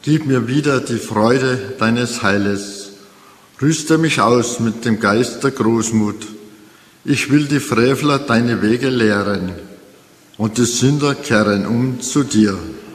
Gib mir wieder die Freude deines Heiles. Rüste mich aus mit dem Geist der Großmut. Ich will die Frevler deine Wege lehren und die Sünder kehren um zu dir.